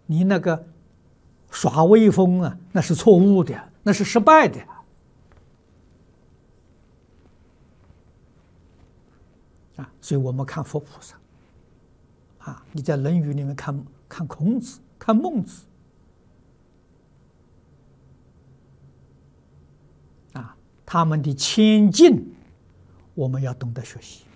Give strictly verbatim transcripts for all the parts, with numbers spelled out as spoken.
你那个耍威风啊，那是错误的，那是失败的。啊，所以我们看佛菩萨，啊，你在《论语》里面看看孔子、看孟子，啊，他们的谦敬，我们要懂得学习。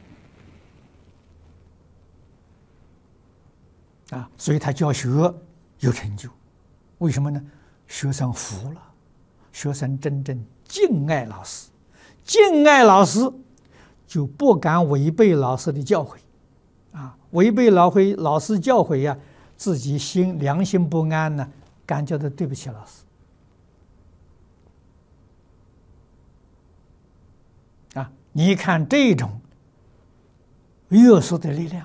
啊，所以他教学有成就，为什么呢？学生服了，学生真正敬爱老师，敬爱老师就不敢违背老师的教诲，啊，违背老诲老师教诲呀，自己心良心不安呢，感觉到对不起老师。啊，你看这种约束的力量。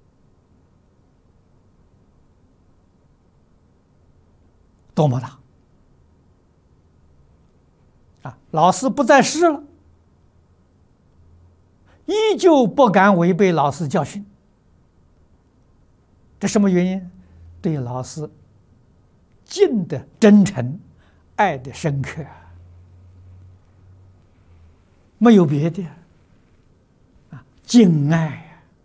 多么大啊！老师不在世了，依旧不敢违背老师教训，这什么原因？对老师敬的真诚，爱的深刻，没有别的啊，敬爱。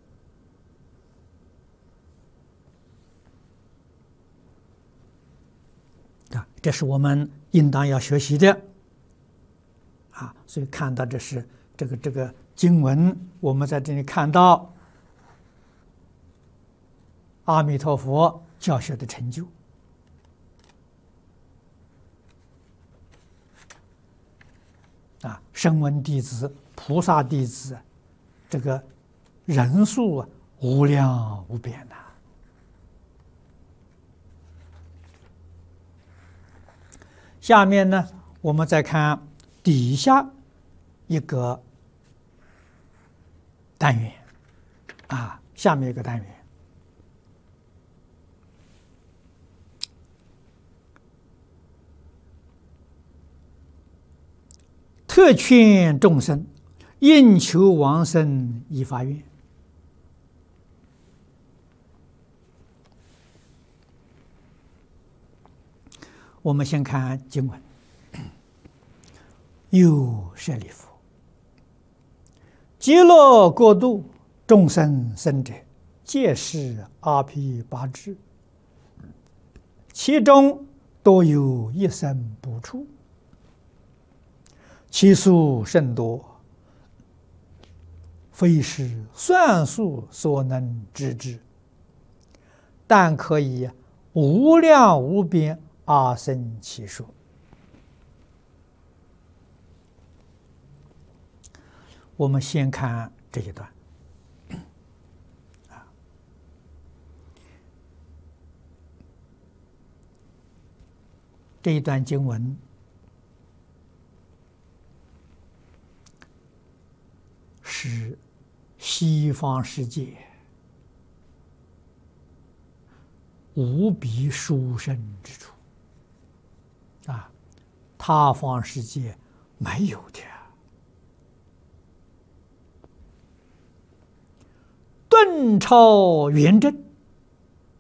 啊，这是我们应当要学习的，啊，所以看到这是这个这个经文，我们在这里看到阿弥陀佛教学的成就，啊，声闻弟子、菩萨弟子，这个人数啊无量无边呐。下面呢，我们再看底下一个单元，啊，下面一个单元，特劝众生应求往生以发愿。我们先看经文。又舍利弗，极乐国度众生生者，皆是阿毗跋致，其中多有一生补处，其数甚多，非是算数所能知之，但可以无量无边阿僧祇说。我们先看这一段，啊，这一段经文是西方世界无比殊胜之处，啊，他方世界没有的。顿超圆正，